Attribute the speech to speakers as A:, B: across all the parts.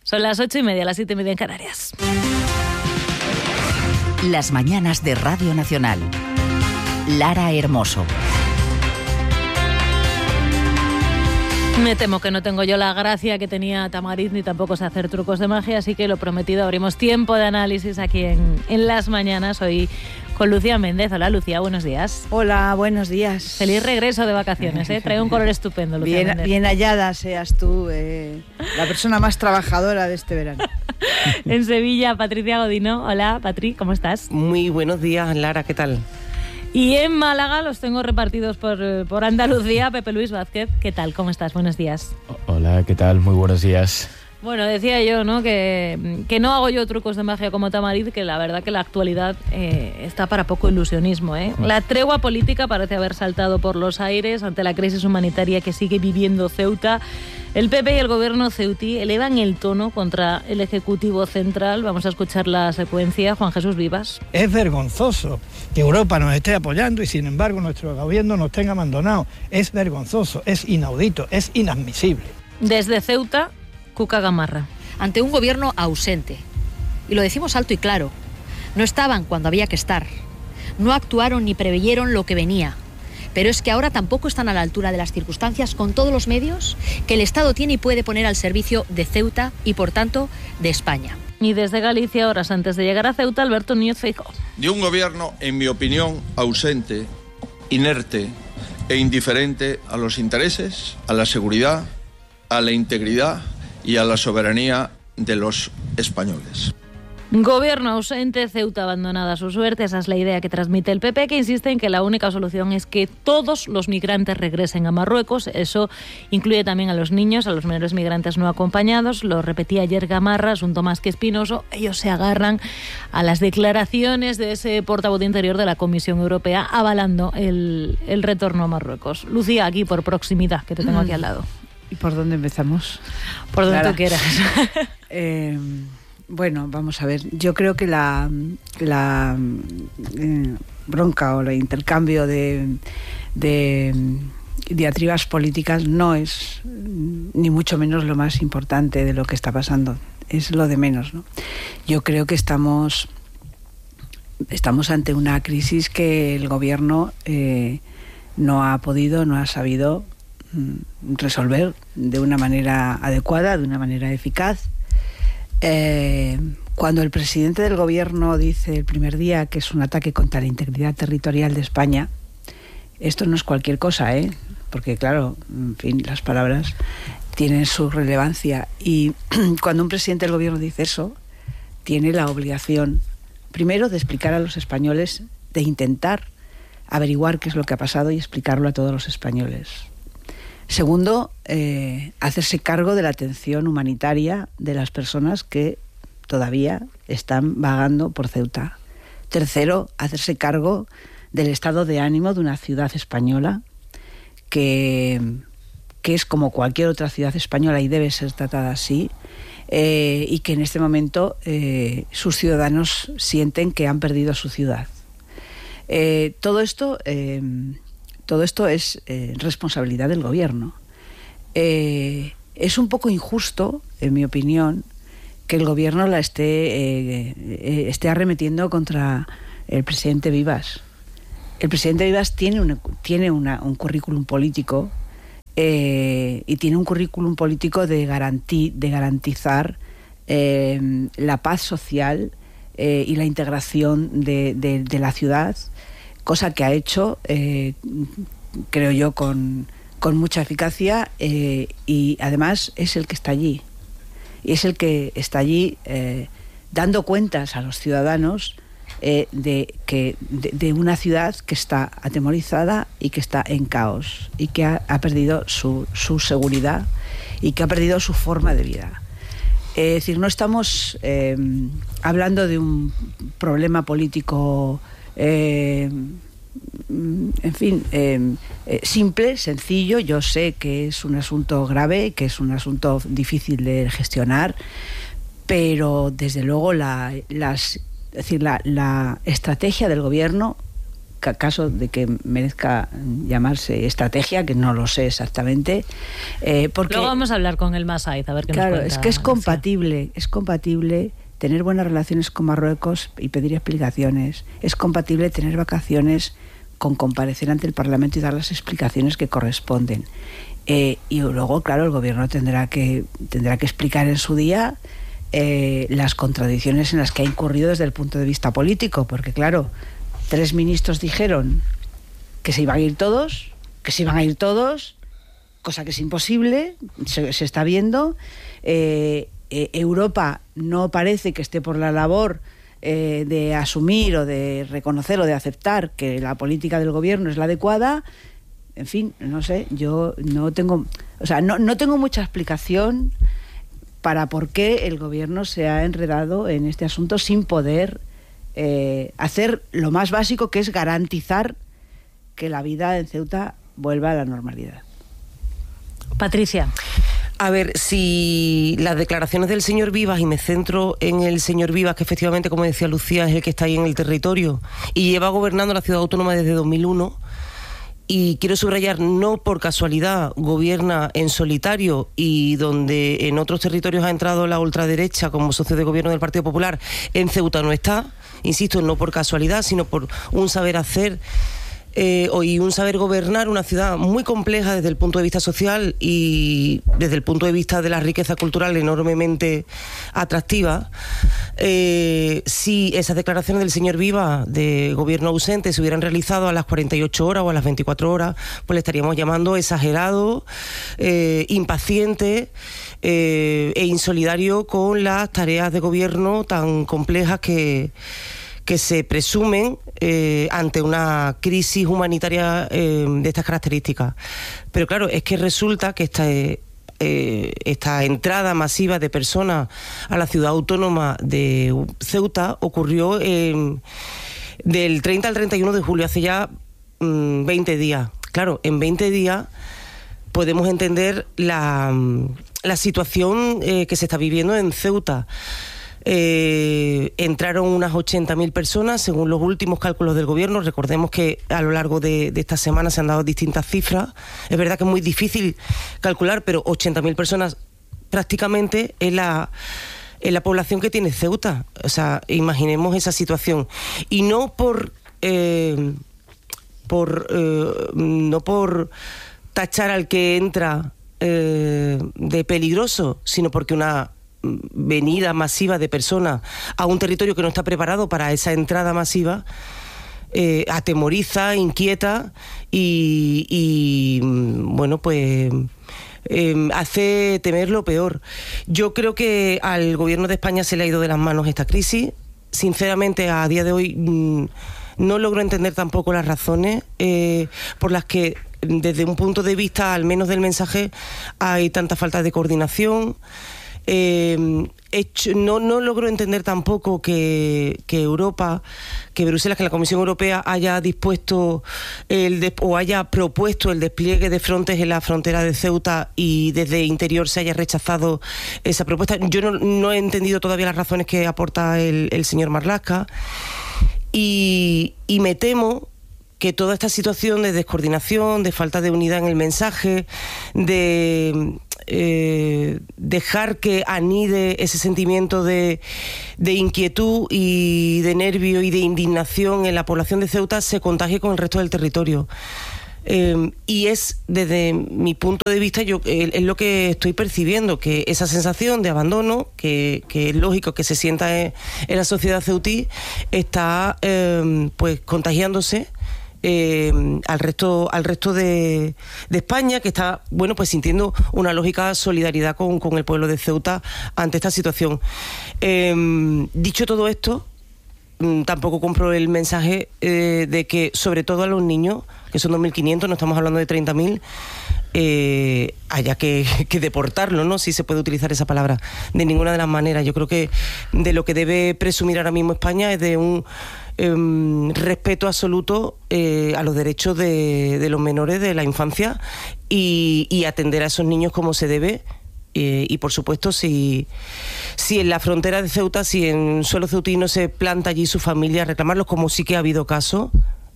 A: Son las 8:30, las 7:30 en Canarias.
B: Las mañanas de Radio Nacional. Lara Hermoso.
A: Me temo que no tengo yo la gracia que tenía Tamariz, ni tampoco sé hacer trucos de magia, así que lo prometido, abrimos tiempo de análisis aquí en las mañanas. Hoy con Lucía Méndez. Hola, Lucía, buenos días.
C: Hola, buenos días.
A: Feliz regreso de vacaciones, ¿eh? Trae un color estupendo, Lucía Méndez.
C: Bien hallada seas tú, la persona más trabajadora de este verano.
A: En Sevilla, Patricia Godino. Hola, Patri, ¿cómo estás?
D: Muy buenos días, Lara, ¿qué tal?
A: Y en Málaga los tengo repartidos por Andalucía. Pepe Luis Vázquez, ¿qué tal? ¿Cómo estás? Buenos días.
E: Hola, ¿qué tal? Muy buenos días.
A: Bueno, decía yo, ¿no?, que no hago yo trucos de magia como Tamariz, que la verdad que la actualidad está para poco ilusionismo, ¿eh? La tregua política parece haber saltado por los aires ante la crisis humanitaria que sigue viviendo Ceuta. El PP y el gobierno ceutí elevan el tono contra el Ejecutivo Central. Vamos a escuchar la secuencia. Juan Jesús Vivas.
F: Es vergonzoso que Europa nos esté apoyando y sin embargo nuestro gobierno nos tenga abandonado. Es vergonzoso, es inaudito, es inadmisible.
A: Desde Ceuta, Cuca Gamarra.
G: Ante un gobierno ausente, y lo decimos alto y claro, no estaban cuando había que estar, no actuaron ni preveyeron lo que venía, pero es que ahora tampoco están a la altura de las circunstancias con todos los medios que el Estado tiene y puede poner al servicio de Ceuta y por tanto de España.
A: Y desde Galicia, horas antes de llegar a Ceuta, Alberto Núñez Feijóo.
H: De un gobierno, en mi opinión, ausente, inerte e indiferente a los intereses, a la seguridad, a la integridad y a la soberanía de los españoles.
A: Gobierno ausente, Ceuta abandonada a su suerte. Esa es la idea que transmite el PP, que insiste en que la única solución es que todos los migrantes regresen a Marruecos. Eso incluye también a los niños, a los menores migrantes no acompañados. Lo repetía ayer Gamarra, asunto más que espinoso. Ellos se agarran a las declaraciones de ese portavoz de Interior de la Comisión Europea avalando el retorno a Marruecos. Lucía, aquí por proximidad, que te tengo aquí al lado.
C: ¿Y por dónde empezamos?
A: Por donde tú quieras.
C: Bueno, vamos a ver. Yo creo que la bronca o el intercambio de diatribas políticas no es ni mucho menos lo más importante de lo que está pasando. Es lo de menos, ¿no? Yo creo que estamos ante una crisis que el gobierno no ha sabido resolver de una manera adecuada, de una manera eficaz. Cuando el presidente del gobierno dice el primer día que es un ataque contra la integridad territorial de España, esto no es cualquier cosa, porque claro, en fin, las palabras tienen su relevancia, y cuando un presidente del gobierno dice eso, tiene la obligación primero de explicar a los españoles, de intentar averiguar qué es lo que ha pasado y explicarlo a todos los españoles. Segundo, hacerse cargo de la atención humanitaria de las personas que todavía están vagando por Ceuta. Tercero, hacerse cargo del estado de ánimo de una ciudad española que es como cualquier otra ciudad española y debe ser tratada así, y que en este momento sus ciudadanos sienten que han perdido su ciudad. Todo esto es responsabilidad del gobierno. Es un poco injusto, en mi opinión, que el gobierno la esté arremetiendo contra el presidente Vivas. El presidente Vivas tiene un currículum político, y tiene un currículum político de garantizar la paz social y la integración de la ciudad, cosa que ha hecho, creo yo, con mucha eficacia, y además es el que está allí. Y es el que está allí dando cuentas a los ciudadanos de una ciudad que está atemorizada y que está en caos y que ha perdido su seguridad y que ha perdido su forma de vida. Es decir, no estamos hablando de un problema político simple, sencillo. Yo sé que es un asunto grave, que es un asunto difícil de gestionar, pero desde luego la estrategia del gobierno caso de que merezca llamarse estrategia, que no lo sé exactamente, porque
A: luego vamos a hablar con el Masaiz a ver qué nos cuenta.
C: Es que es compatible tener buenas relaciones con Marruecos y pedir explicaciones, es compatible tener vacaciones con comparecer ante el Parlamento y dar las explicaciones que corresponden. Y luego, claro, el gobierno tendrá que explicar en su día las contradicciones en las que ha incurrido desde el punto de vista político, porque claro, 3 ministros dijeron que se iban a ir todos, cosa que es imposible, se está viendo. Europa no parece que esté por la labor de asumir o de reconocer o de aceptar que la política del gobierno es la adecuada. En fin, no sé, yo no tengo mucha explicación para por qué el gobierno se ha enredado en este asunto sin poder hacer lo más básico, que es garantizar que la vida en Ceuta vuelva a la normalidad.
A: Patricia.
D: A ver, si las declaraciones del señor Vivas, y me centro en el señor Vivas, que efectivamente, como decía Lucía, es el que está ahí en el territorio y lleva gobernando la ciudad autónoma desde 2001, y quiero subrayar, no por casualidad gobierna en solitario, y donde en otros territorios ha entrado la ultraderecha como socio de gobierno del Partido Popular, en Ceuta no está, insisto, no por casualidad, sino por un saber hacer y un saber gobernar una ciudad muy compleja desde el punto de vista social y desde el punto de vista de la riqueza cultural enormemente atractiva. Si esas declaraciones del señor Viva de gobierno ausente se hubieran realizado a las 48 horas o a las 24 horas, pues le estaríamos llamando exagerado, impaciente e insolidario con las tareas de gobierno tan complejas que se presumen ante una crisis humanitaria de estas características. Pero claro, es que resulta que esta entrada masiva de personas a la ciudad autónoma de Ceuta ocurrió del 30 al 31 de julio, hace ya 20 días. Claro, en 20 días podemos entender la situación que se está viviendo en Ceuta. Entraron unas 80.000 personas según los últimos cálculos del gobierno. Recordemos que a lo largo de esta semana se han dado distintas cifras. Es verdad que es muy difícil calcular, pero 80.000 personas prácticamente es la población que tiene Ceuta. O sea, imaginemos esa situación. Y no por tachar al que entra de peligroso, sino porque una venida masiva de personas a un territorio que no está preparado para esa entrada masiva atemoriza, inquieta y bueno, pues hace temer lo peor. Yo creo que al gobierno de España se le ha ido de las manos esta crisis. Sinceramente, a día de hoy no logro entender tampoco las razones por las que, desde un punto de vista al menos del mensaje, hay tanta falta de coordinación. No logro entender tampoco que Europa, que Bruselas, que la Comisión Europea haya dispuesto o haya propuesto el despliegue de Frontex en la frontera de Ceuta y desde Interior se haya rechazado esa propuesta. Yo no he entendido todavía las razones que aporta el señor Marlaska y me temo que toda esta situación de descoordinación, de falta de unidad en el mensaje, de dejar que anide ese sentimiento de inquietud y de nervio y de indignación en la población de Ceuta, se contagie con el resto del territorio. Y es, desde mi punto de vista, es lo que estoy percibiendo, que esa sensación de abandono, que es lógico que se sienta en la sociedad ceutí, está pues contagiándose al resto de España, que está, bueno, pues sintiendo una lógica solidaridad con el pueblo de Ceuta ante esta situación. Dicho todo esto, tampoco compro el mensaje de que, sobre todo a los niños, que son 2.500, no estamos hablando de 30.000, haya que deportarlo, ¿no? Si se puede utilizar esa palabra, de ninguna de las maneras. Yo creo que de lo que debe presumir ahora mismo España es de un respeto absoluto a los derechos de los menores, de la infancia, y atender a esos niños como se debe. Y por supuesto, si en la frontera de Ceuta, si en suelo ceutí no se planta allí su familia a reclamarlos, como sí que ha habido casos,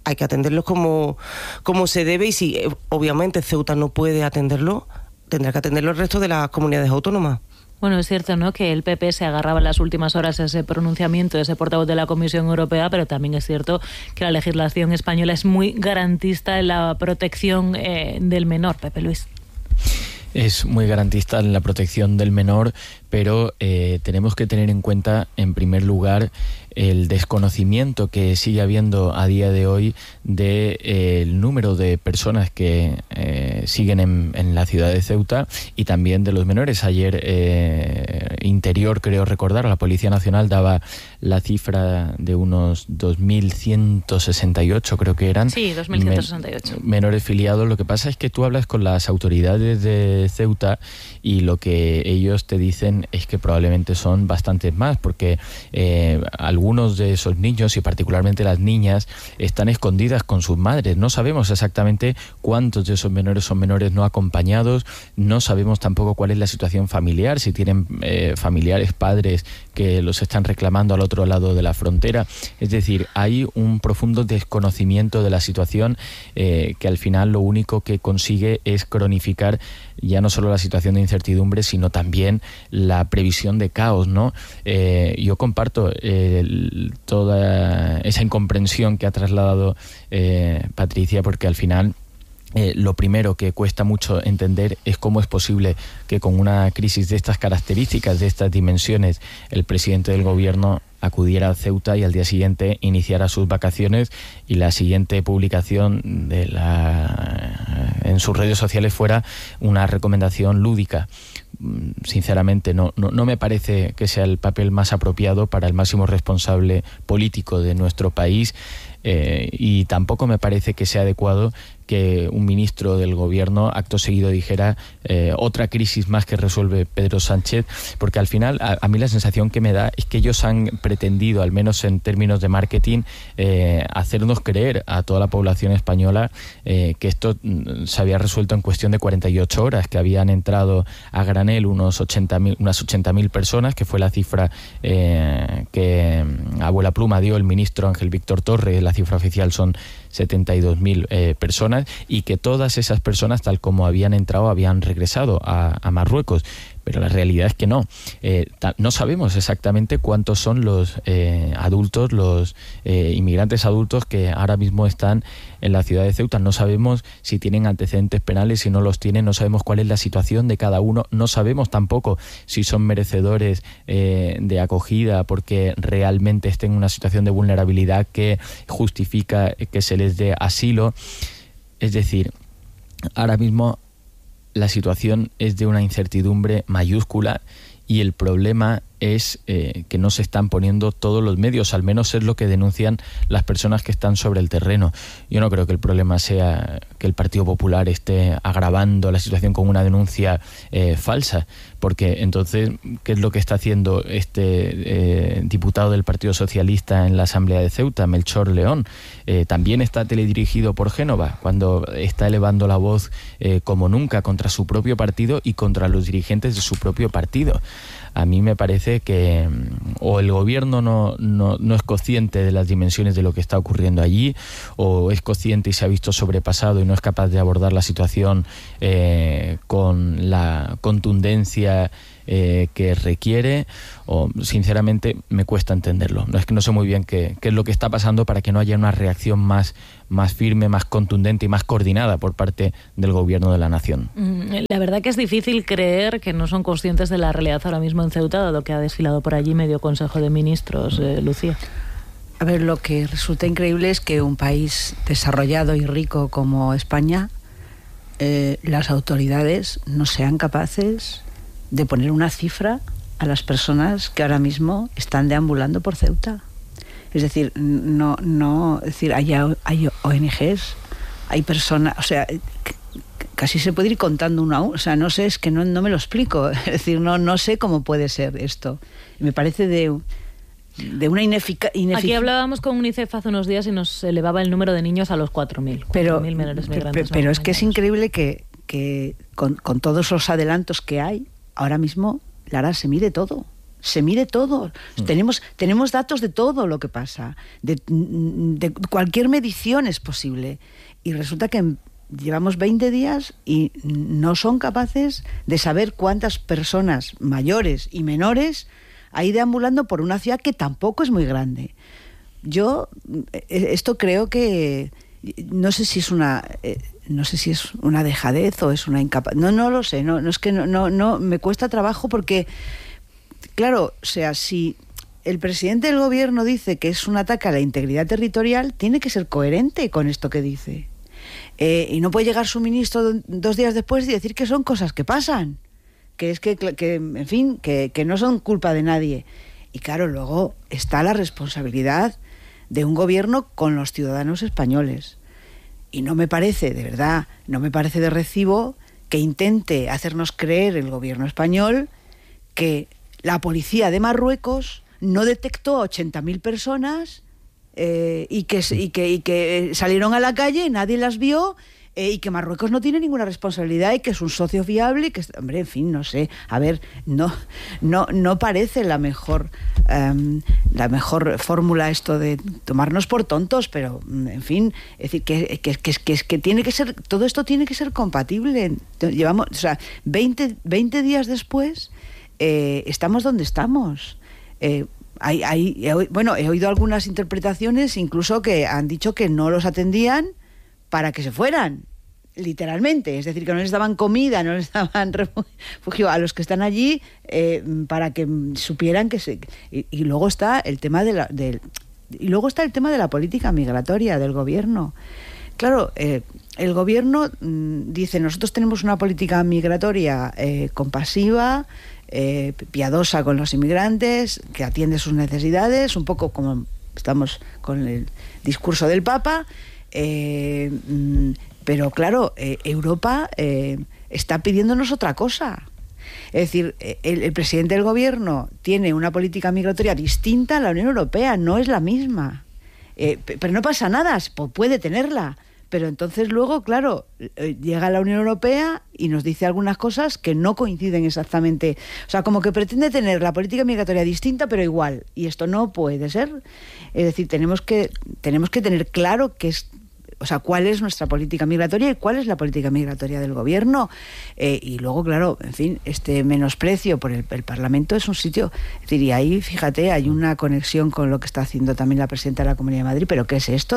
D: hay que atenderlos como se debe, y si obviamente Ceuta no puede atenderlo, tendrá que atenderlo el resto de las comunidades autónomas.
A: Bueno, es cierto, ¿no?, que el PP se agarraba en las últimas horas a ese pronunciamiento de ese portavoz de la Comisión Europea, pero también es cierto que la legislación española es muy garantista en la protección del menor. Pepe Luis.
E: Es muy garantista en la protección del menor, pero tenemos que tener en cuenta, en primer lugar, el desconocimiento que sigue habiendo a día de hoy del número de personas que siguen en la ciudad de Ceuta, y también de los menores. Ayer Interior, creo recordar, la Policía Nacional daba la cifra de unos 2.168, creo que eran.
A: Sí, 2.168.
E: Menores filiados. Lo que pasa es que tú hablas con las autoridades de Ceuta y lo que ellos te dicen es que probablemente son bastantes más, porque algunos de esos niños, y particularmente las niñas, están escondidas con sus madres. No sabemos exactamente cuántos de esos menores son menores no acompañados, no sabemos tampoco cuál es la situación familiar, si tienen familiares, padres que los están reclamando al otro lado de la frontera. Es decir, hay un profundo desconocimiento de la situación que al final lo único que consigue es cronificar ya no solo la situación de incertidumbre, sino también la previsión de caos, ¿no? Yo comparto toda esa incomprensión que ha trasladado Patricia, porque al final lo primero que cuesta mucho entender es cómo es posible que con una crisis de estas características, de estas dimensiones, el presidente del gobierno acudiera a Ceuta y al día siguiente iniciara sus vacaciones, y la siguiente publicación en sus redes sociales fuera una recomendación lúdica. Sinceramente no me parece que sea el papel más apropiado para el máximo responsable político de nuestro país, y tampoco me parece que sea adecuado que un ministro del gobierno acto seguido dijera otra crisis más que resuelve Pedro Sánchez, porque al final a mí la sensación que me da es que ellos han pretendido, al menos en términos de marketing, hacernos creer a toda la población española que esto se había resuelto en cuestión de 48 horas, que habían entrado a granel unas 80.000 personas, que fue la cifra que a vuela pluma dio el ministro Ángel Víctor Torres. La cifra oficial son 72.000 personas, y que todas esas personas, tal como habían entrado, habían regresado a Marruecos. Pero la realidad es que no. No sabemos exactamente cuántos son los adultos, los inmigrantes adultos que ahora mismo están en la ciudad de Ceuta. No sabemos si tienen antecedentes penales, si no los tienen. No sabemos cuál es la situación de cada uno. No sabemos tampoco si son merecedores de acogida porque realmente estén en una situación de vulnerabilidad que justifica que se les dé asilo. Es decir, ahora mismo la situación es de una incertidumbre mayúscula, y el problema es que no se están poniendo todos los medios, al menos es lo que denuncian las personas que están sobre el terreno. Yo no creo que el problema sea que el Partido Popular esté agravando la situación con una denuncia falsa, porque entonces, ¿qué es lo que está haciendo este diputado del Partido Socialista en la Asamblea de Ceuta, Melchor León? También está teledirigido por Génova, cuando está elevando la voz como nunca contra su propio partido y contra los dirigentes de su propio partido. A mí me parece que o el gobierno no es consciente de las dimensiones de lo que está ocurriendo allí, o es consciente y se ha visto sobrepasado y no es capaz de abordar la situación con la contundencia que requiere, o sinceramente me cuesta entenderlo. No es que no sé muy bien qué es lo que está pasando para que no haya una reacción más firme, más contundente y más coordinada por parte del gobierno de la nación.
A: La verdad que es difícil creer que no son conscientes de la realidad ahora mismo en Ceuta, dado que ha desfilado por allí medio Consejo de Ministros, Lucía.
C: A ver, lo que resulta increíble es que un país desarrollado y rico como España, las autoridades no sean capaces de poner una cifra a las personas que ahora mismo están deambulando por Ceuta. Es decir, es decir, hay ONGs, hay personas, o sea, casi se puede ir contando uno a uno, o sea, no sé, es que no me lo explico, es decir, no sé cómo puede ser esto. Me parece de una ineficacia.
A: Aquí hablábamos con UNICEF hace unos días y nos elevaba el número de niños a los 4.000 menores migrantes.
C: Pero es que es increíble que con todos los adelantos que hay, ahora mismo, Lara, se mide todo. se mide todo. Tenemos datos de todo lo que pasa. De cualquier medición es posible. Y resulta que llevamos 20 días y no son capaces de saber cuántas personas mayores y menores hay deambulando por una ciudad que tampoco es muy grande. Yo esto creo que no sé si es una dejadez o es una incapacidad. No lo sé. No es que no me cuesta trabajo porque, claro, o sea, si el presidente del gobierno dice que es un ataque a la integridad territorial, tiene que ser coherente con esto que dice. Y no puede llegar su ministro 2 días después y decir que son cosas que pasan, que es que en fin, que no son culpa de nadie. Y claro, luego está la responsabilidad de un gobierno con los ciudadanos españoles. Y no me parece, de verdad, no me parece de recibo que intente hacernos creer el gobierno español que la policía de Marruecos no detectó a 80.000 personas y que salieron a la calle y nadie las vio, y que Marruecos no tiene ninguna responsabilidad y que es un socio fiable y que, hombre, en fin, no sé, a ver, no parece la mejor fórmula esto de tomarnos por tontos, pero en fin, es decir, que tiene que ser, todo esto tiene que ser compatible. Llevamos, o sea, 20 días después estamos donde estamos. He oído algunas interpretaciones incluso que han dicho que no los atendían para que se fueran, literalmente. Es decir, que no les daban comida, no les daban refugio a los que están allí, para que supieran que se... Y luego está el tema de la política migratoria del gobierno. Claro, el gobierno dice, nosotros tenemos una política migratoria compasiva, piadosa con los inmigrantes, que atiende sus necesidades, un poco como estamos con el discurso del Papa, pero claro, Europa está pidiéndonos otra cosa. Es decir, el presidente del gobierno tiene una política migratoria distinta a la Unión Europea, no es la misma. Pero no pasa nada, puede tenerla. Pero entonces luego, claro, llega la Unión Europea y nos dice algunas cosas que no coinciden exactamente. O sea, como que pretende tener la política migratoria distinta pero igual. Y esto no puede ser. Es decir, tenemos que tener claro cuál es nuestra política migratoria y cuál es la política migratoria del gobierno. Y luego, claro, en fin, este menosprecio por el Parlamento es un sitio... Es decir, y ahí, fíjate, hay una conexión con lo que está haciendo también la presidenta de la Comunidad de Madrid. ¿Pero qué es esto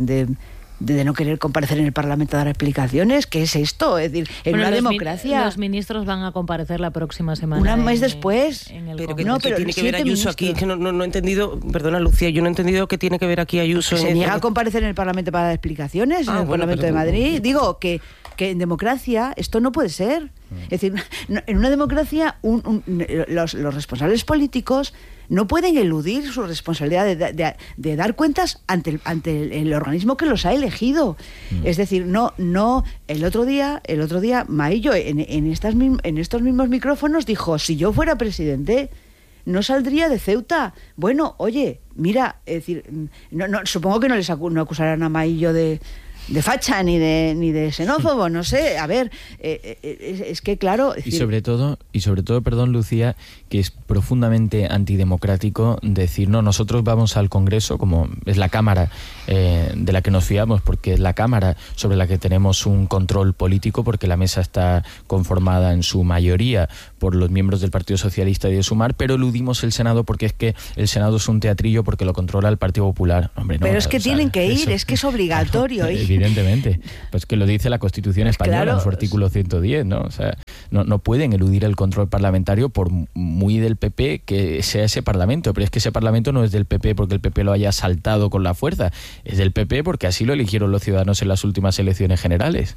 C: de no querer comparecer en el Parlamento a dar explicaciones? ¿Qué es esto? Es decir, una democracia...
A: Los ministros van a comparecer la próxima semana.
C: Un mes después.
D: Pero tiene que ver Ayuso aquí. Es que no he entendido... Perdona, Lucía, yo no he entendido qué tiene que ver aquí Ayuso.
C: ¿Se niega a comparecer en el Parlamento para dar explicaciones en el Parlamento de Madrid? Digo que en democracia esto no puede ser. Es decir, en una democracia los responsables políticos no pueden eludir su responsabilidad de dar cuentas ante el organismo que los ha elegido. Es decir, no el otro día Maillo en estos mismos micrófonos dijo, si yo fuera presidente no saldría de Ceuta. Bueno, oye, mira, es decir, no supongo que no acusarán a Maillo de facha ni de xenófobo, no sé, a ver, es que claro...
E: Y sobre todo, perdón, Lucía, que es profundamente antidemocrático decir, no, nosotros vamos al Congreso, como es la Cámara de la que nos fiamos, porque es la Cámara sobre la que tenemos un control político, porque la mesa está conformada en su mayoría por los miembros del Partido Socialista y de Sumar, pero eludimos el Senado porque es que el Senado es un teatrillo porque lo controla el Partido Popular. Hombre, no,
C: pero es que tienen que ir, es que es obligatorio.
E: Claro, evidentemente, pues que lo dice la Constitución española, claro, en su artículo 110, ¿no? O sea, no pueden eludir el control parlamentario por muy del PP que sea ese Parlamento, pero es que ese Parlamento no es del PP porque el PP lo haya asaltado con la fuerza, es del PP porque así lo eligieron los ciudadanos en las últimas elecciones generales.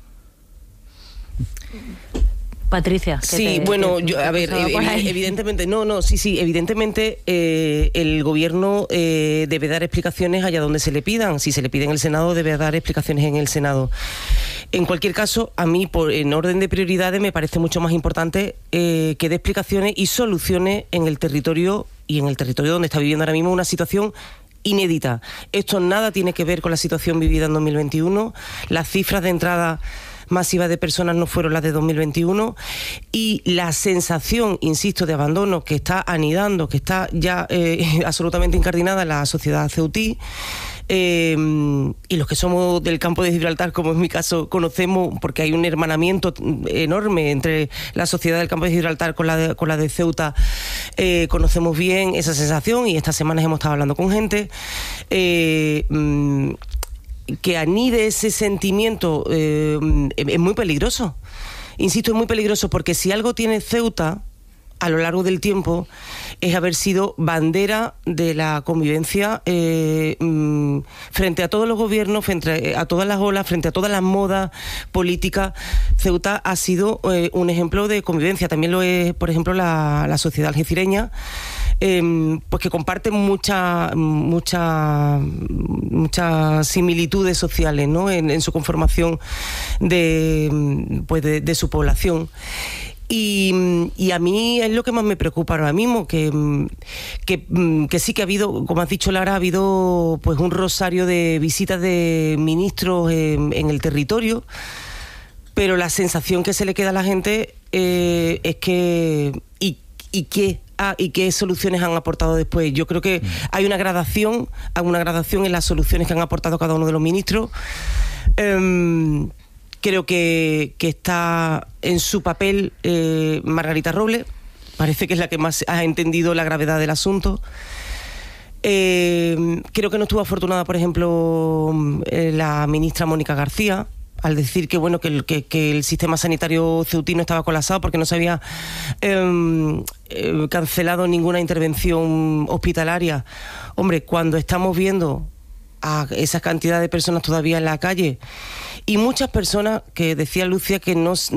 A: Patricia.
D: Evidentemente, evidentemente el gobierno debe dar explicaciones allá donde se le pidan. Si se le pide en el Senado, debe dar explicaciones en el Senado. En cualquier caso, a mí, en orden de prioridades, me parece mucho más importante que dé explicaciones y soluciones en el territorio donde está viviendo ahora mismo una situación inédita. Esto nada tiene que ver con la situación vivida en 2021. Las cifras de entrada masivas de personas no fueron las de 2021, y la sensación, insisto, de abandono que está anidando, que está ya absolutamente incardinada en la sociedad ceutí, y los que somos del campo de Gibraltar, como es mi caso, conocemos, porque hay un hermanamiento enorme entre la sociedad del campo de Gibraltar con la de Ceuta, conocemos bien esa sensación, y estas semanas hemos estado hablando con gente que anide ese sentimiento. Es muy peligroso, insisto, es muy peligroso, porque si algo tiene Ceuta a lo largo del tiempo es haber sido bandera de la convivencia frente a todos los gobiernos, frente a todas las olas, frente a todas las modas políticas. Ceuta ha sido un ejemplo de convivencia. También lo es, por ejemplo, la sociedad algecireña, pues que comparte muchas similitudes sociales, ¿no? en su conformación de su población. Y a mí es lo que más me preocupa ahora mismo, que sí que ha habido, como has dicho, Lara, ha habido pues un rosario de visitas de ministros en el territorio, pero la sensación que se le queda a la gente es que ¿y qué soluciones han aportado después? Yo creo que hay una gradación en las soluciones que han aportado cada uno de los ministros. Creo que está en su papel Margarita Robles. Parece que es la que más ha entendido la gravedad del asunto. Creo que no estuvo afortunada, por ejemplo, la ministra Mónica García, al decir que bueno, que el sistema sanitario ceutí no estaba colapsado porque no se había cancelado ninguna intervención hospitalaria. Hombre, cuando estamos viendo a esa cantidad de personas todavía en la calle, y muchas personas que decía Lucia que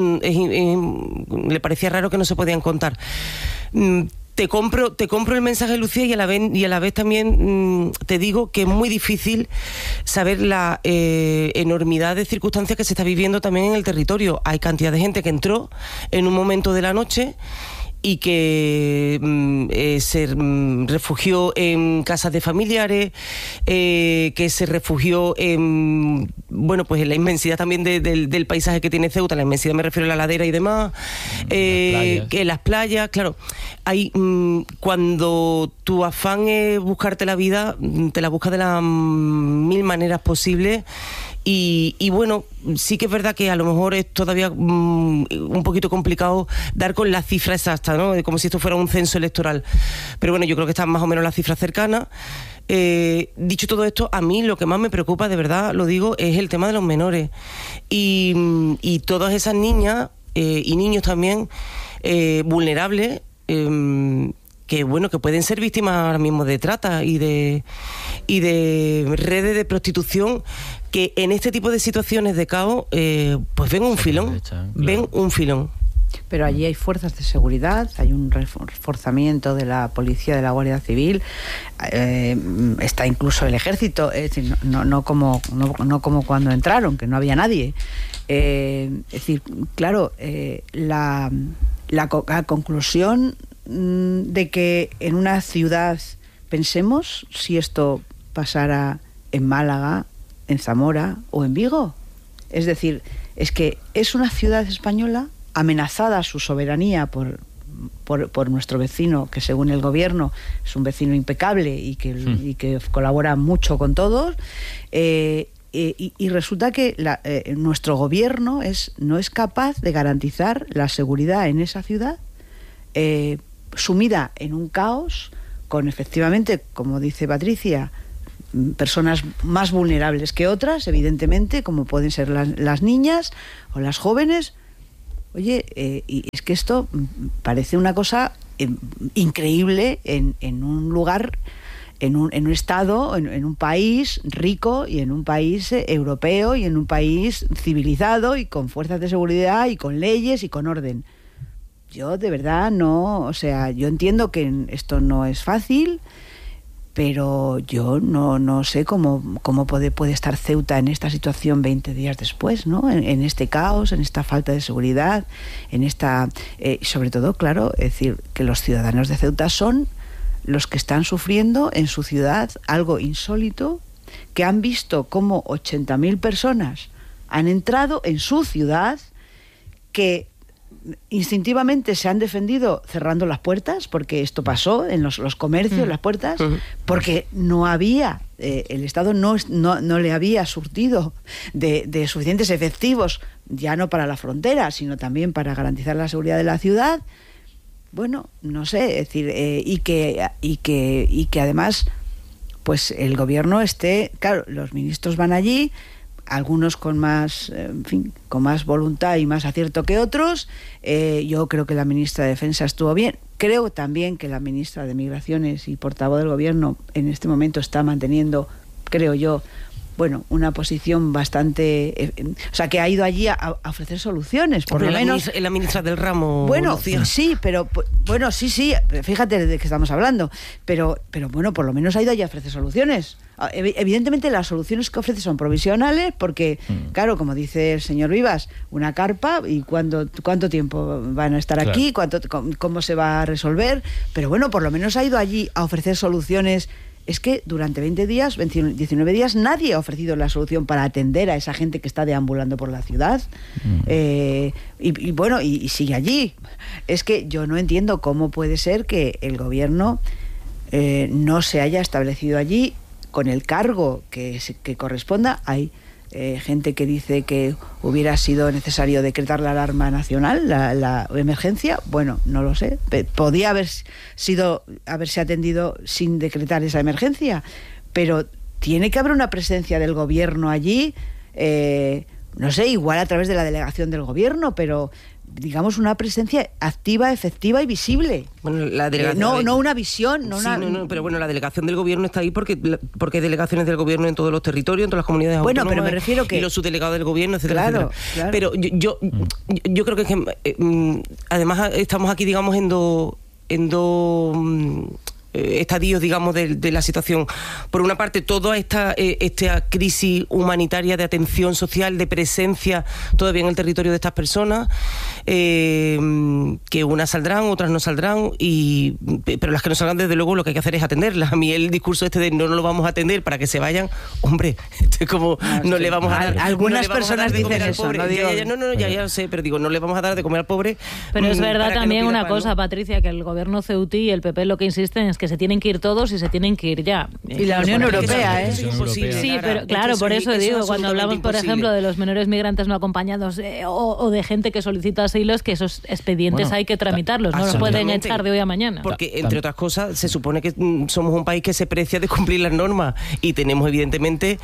D: le parecía raro que no se podían contar. Te compro el mensaje, Lucía, y a la vez también te digo que es muy difícil saber la enormidad de circunstancias que se está viviendo también en el territorio. Hay cantidad de gente que entró en un momento de la noche y que se refugió en casas de familiares, que se refugió en, bueno, pues en la inmensidad también del paisaje que tiene Ceuta. La inmensidad me refiero a la ladera y demás, que las playas, claro. Hay, cuando tu afán es buscarte la vida, te la buscas de las mil maneras posibles. Y bueno, sí que es verdad que a lo mejor es todavía un poquito complicado dar con la cifra exacta, ¿no? Como si esto fuera un censo electoral. Pero bueno, yo creo que están más o menos las cifras cercanas. Dicho todo esto, a mí lo que más me preocupa, de verdad lo digo, es el tema de los menores. Y todas esas niñas y niños también vulnerables, que bueno, que pueden ser víctimas ahora mismo de trata y de redes de prostitución, que en este tipo de situaciones de caos pues ven un filón, ven un filón.
C: Pero allí hay fuerzas de seguridad, hay un reforzamiento de la policía, de la Guardia Civil, está incluso el ejército, es decir, no como cuando entraron, que no había nadie. Es decir, claro, la conclusión de que en una ciudad, pensemos si esto pasara en Málaga, en Zamora o en Vigo. Es decir, es que es una ciudad española amenazada su soberanía por nuestro vecino, que según el gobierno es un vecino impecable y que colabora mucho con todos, y resulta que nuestro gobierno no es capaz de garantizar la seguridad en esa ciudad, sumida en un caos, con efectivamente, como dice Patricia, personas más vulnerables que otras, evidentemente, como pueden ser las niñas o las jóvenes. Oye, y es que esto parece una cosa increíble en un lugar, en un estado, en un país rico y en un país europeo y en un país civilizado y con fuerzas de seguridad y con leyes y con orden. Yo de verdad no, o sea, yo entiendo que esto no es fácil, pero yo no sé cómo puede estar Ceuta en esta situación 20 días después, ¿no? En este caos, en esta falta de seguridad, en esta... sobre todo, claro, es decir, que los ciudadanos de Ceuta son los que están sufriendo en su ciudad algo insólito, que han visto cómo 80.000 personas han entrado en su ciudad, que instintivamente se han defendido cerrando las puertas, porque esto pasó en los comercios, las puertas, porque no había, el Estado no le había surtido de suficientes efectivos, ya no para la frontera, sino también para garantizar la seguridad de la ciudad. Bueno, no sé, es decir, y que además, pues el gobierno claro, los ministros van allí, algunos con más, con más voluntad y más acierto que otros. Yo creo que la ministra de Defensa estuvo bien. Creo también que la ministra de Migraciones y portavoz del gobierno en este momento está manteniendo, creo yo, bueno, una posición bastante... o sea, que ha ido allí a ofrecer soluciones, por lo menos...
D: La ministra del ramo,
C: bueno,
D: Lucía.
C: Sí, pero... Bueno, sí, fíjate de qué estamos hablando. Pero bueno, por lo menos ha ido allí a ofrecer soluciones. Evidentemente las soluciones que ofrece son provisionales, porque, claro, como dice el señor Vivas, una carpa, ¿y cuánto tiempo van a estar aquí? ¿Cómo se va a resolver? Pero bueno, por lo menos ha ido allí a ofrecer soluciones. Es que durante 19 días, nadie ha ofrecido la solución para atender a esa gente que está deambulando por la ciudad. Y bueno, y sigue allí. Es que yo no entiendo cómo puede ser que el gobierno no se haya establecido allí con el cargo que corresponda. Hay gente que dice que hubiera sido necesario decretar la alarma nacional, la emergencia. Bueno, no lo sé. Podía haberse atendido sin decretar esa emergencia, pero tiene que haber una presencia del gobierno allí, no sé, igual a través de la delegación del gobierno, pero digamos una presencia activa, efectiva y visible.
D: Bueno, la delegación
C: no una visión,
D: pero bueno, la delegación del gobierno está ahí porque hay delegaciones del gobierno en todos los territorios, en todas las comunidades autónomas.
C: Bueno, pero me refiero que...
D: Y los subdelegados del gobierno, etcétera,
C: claro,
D: etcétera.
C: Claro.
D: Pero yo creo que es que además estamos aquí, digamos, en dos estadios, digamos, de la situación. Por una parte, toda esta crisis humanitaria de atención social, de presencia todavía en el territorio de estas personas, que unas saldrán, otras no saldrán, pero las que no salgan, desde luego, lo que hay que hacer es atenderlas. A mí el discurso de no lo vamos a atender para que se vayan, hombre, esto es como no le vamos a dar...
C: Algunas personas dicen eso,
D: no digo... Ya lo sé, pero digo, no le vamos a dar de comer al pobre.
A: Pero es verdad también una cosa, Patricia, que el gobierno ceutí y el PP lo que insisten es que se tienen que ir todos y se tienen que ir ya.
C: Y la Unión Europea,
A: Sí, pero claro, por eso digo, cuando hablamos, por ejemplo, de los menores migrantes no acompañados o de gente que solicita asilo, es que esos expedientes hay que tramitarlos, no los pueden echar de hoy a mañana.
D: Porque, entre otras cosas, se supone que somos un país que se precia de cumplir las normas y tenemos, evidentemente,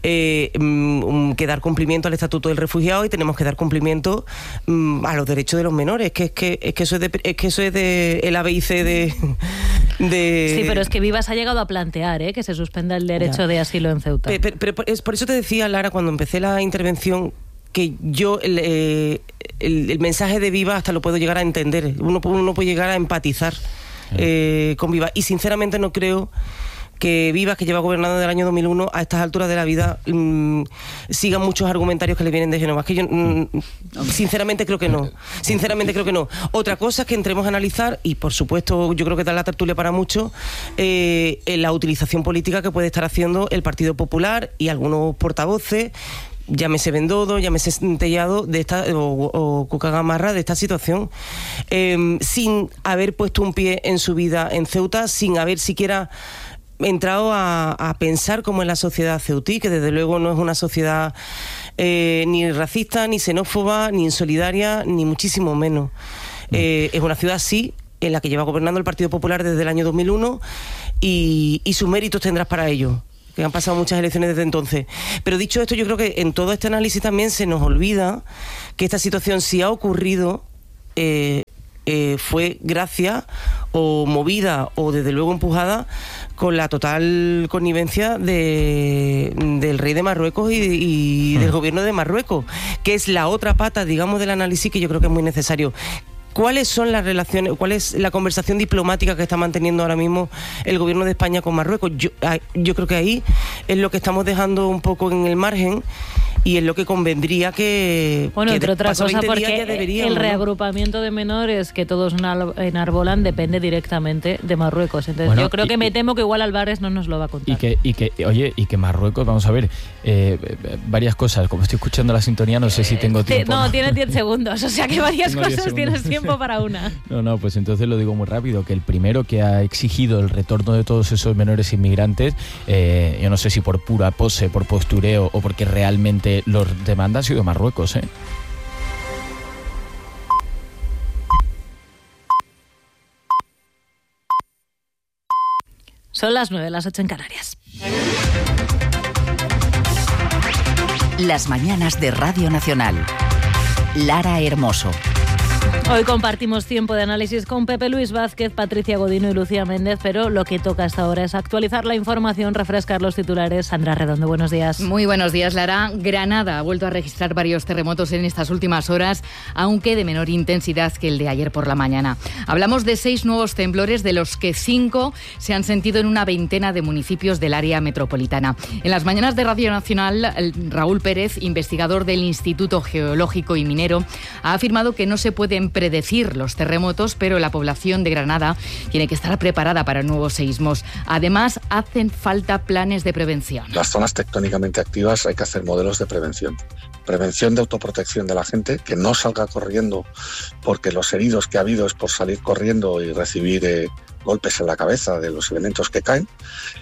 D: que dar cumplimiento al Estatuto del Refugiado y tenemos que dar cumplimiento a los derechos de los menores, que eso es de el A, B y C de...
A: Sí, pero es que Vivas ha llegado a plantear que se suspenda el derecho de asilo en Ceuta.
D: Pero por eso te decía, Lara, cuando empecé la intervención, que yo el mensaje de Vivas hasta lo puedo llegar a entender. Uno puede llegar a empatizar con Vivas. Y sinceramente no creo que Vivas, que lleva gobernando desde el año 2001, a estas alturas de la vida sigan muchos argumentarios que le vienen de Génova. Es que yo sinceramente creo que no. Otra cosa es que entremos a analizar, y por supuesto yo creo que da la tertulia para mucho, la utilización política que puede estar haciendo el Partido Popular y algunos portavoces, llámese Bendodo, llámese Tellado, o Cuca Gamarra, de esta situación, sin haber puesto un pie en su vida en Ceuta, sin haber siquiera entrado a pensar cómo es la sociedad ceutí, que desde luego no es una sociedad ni racista, ni xenófoba, ni insolidaria, ni muchísimo menos. Es una ciudad, sí, en la que lleva gobernando el Partido Popular desde el año 2001 y sus méritos tendrás para ello, que han pasado muchas elecciones desde entonces. Pero dicho esto, yo creo que en todo este análisis también se nos olvida que esta situación, si ha ocurrido, fue gracias o movida o desde luego empujada con la total connivencia del rey de Marruecos y del gobierno de Marruecos, que es la otra pata, digamos, del análisis que yo creo que es muy necesario. ¿Cuáles son las relaciones, cuál es la conversación diplomática que está manteniendo ahora mismo el gobierno de España con Marruecos? Yo creo que ahí es lo que estamos dejando un poco en el margen, y es lo que convendría que...
A: Bueno,
D: que
A: entre otras cosas, porque el
D: ¿no?
A: reagrupamiento de menores que todos enarbolan depende directamente de Marruecos. Entonces
E: Bueno,
A: yo creo que me temo que igual Álvarez no nos lo va a contar.
E: Y que Marruecos, vamos a ver, varias cosas. Como estoy escuchando la sintonía, no sé si tengo tiempo.
A: No, tienes 10 segundos, o sea que varias cosas tienes tiempo para una.
E: No, pues entonces lo digo muy rápido, que el primero que ha exigido el retorno de todos esos menores inmigrantes, yo no sé si por pura pose, por postureo o porque realmente los demanda, ha sido Marruecos, ¿eh?
A: Son las 9, las 8 en Canarias.
B: Las mañanas de Radio Nacional. Lara Hermoso.
A: Hoy compartimos tiempo de análisis con Pepe Luis Vázquez, Patricia Godino y Lucía Méndez, pero lo que toca hasta ahora es actualizar la información, refrescar los titulares. Sandra Redondo, buenos días.
I: Muy buenos días, Lara. Granada ha vuelto a registrar varios terremotos en estas últimas horas, aunque de menor intensidad que el de ayer por la mañana. Hablamos de 6 nuevos temblores, de los que 5 se han sentido en una veintena de municipios del área metropolitana. En las mañanas de Radio Nacional, Raúl Pérez, investigador del Instituto Geológico y Minero, ha afirmado que no se pueden predecir los terremotos, pero la población de Granada tiene que estar preparada para nuevos seísmos. Además, hacen falta planes de prevención.
J: Las zonas tectónicamente activas hay que hacer modelos de prevención. Prevención de autoprotección de la gente, que no salga corriendo porque los heridos que ha habido es por salir corriendo y recibir golpes en la cabeza de los elementos que caen.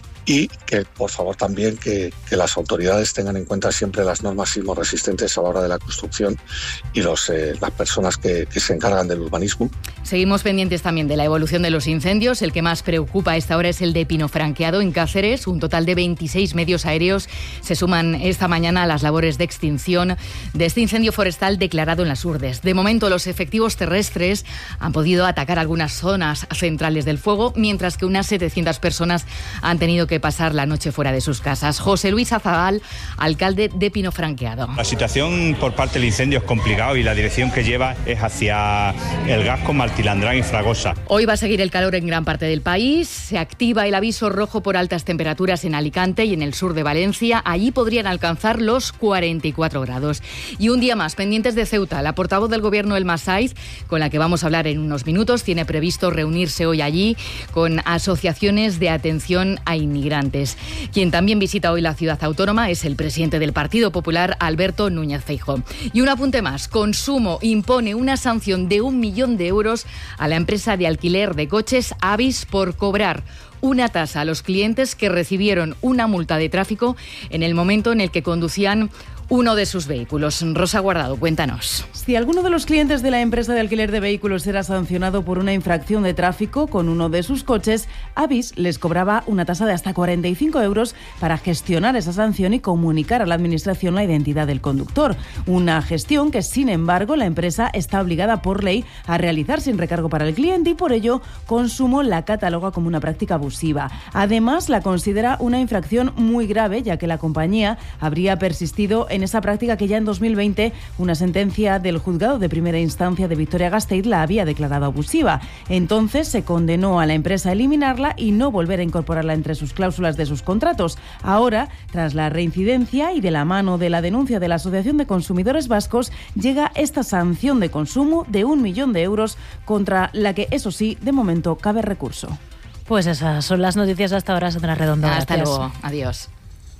J: Y que, por favor, también que las autoridades tengan en cuenta siempre las normas sismorresistentes a la hora de la construcción y las personas que se encargan del urbanismo.
I: Seguimos pendientes también de la evolución de los incendios. El que más preocupa a esta hora es el de Pinofranqueado, en Cáceres. Un total de 26 medios aéreos se suman esta mañana a las labores de extinción de este incendio forestal declarado en las Urdes. De momento, los efectivos terrestres han podido atacar algunas zonas centrales del fuego, mientras que unas 700 personas han tenido que pasar la noche fuera de sus casas. José Luis Azabal, alcalde de Pinofranqueado.
K: La situación por parte del incendio es complicada y la dirección que lleva es hacia el Gasco, Martilandrán y Fragosa.
I: Hoy va a seguir el calor en gran parte del país. Se activa el aviso rojo por altas temperaturas en Alicante y en el sur de Valencia. Allí podrían alcanzar los 44 grados. Y un día más, pendientes de Ceuta. La portavoz del gobierno, Elma Saiz, con la que vamos a hablar en unos minutos, tiene previsto reunirse hoy allí con asociaciones de atención a inmigrantes. Quien también visita hoy la ciudad autónoma es el presidente del Partido Popular, Alberto Núñez Feijóo. Y un apunte más, Consumo impone una sanción de 1 millón de euros a la empresa de alquiler de coches Avis por cobrar una tasa a los clientes que recibieron una multa de tráfico en el momento en el que conducían uno de sus vehículos. Rosa Guardado, cuéntanos.
L: Si alguno de los clientes de la empresa de alquiler de vehículos era sancionado por una infracción de tráfico con uno de sus coches, Avis les cobraba una tasa de hasta 45 euros para gestionar esa sanción y comunicar a la administración la identidad del conductor. Una gestión que, sin embargo, la empresa está obligada por ley a realizar sin recargo para el cliente y por ello Consumo la cataloga como una práctica abusiva. Además, la considera una infracción muy grave, ya que la compañía habría persistido en esa práctica que ya en 2020 una sentencia del juzgado de primera instancia de Vitoria-Gasteiz la había declarado abusiva. Entonces se condenó a la empresa a eliminarla y no volver a incorporarla entre sus cláusulas de sus contratos. Ahora, tras la reincidencia y de la mano de la denuncia de la Asociación de Consumidores Vascos, llega esta sanción de consumo de 1 millón de euros contra la que, eso sí, de momento cabe recurso.
A: Pues esas son las noticias hasta ahora, Sandra Redondo.
I: Hasta luego. Adiós.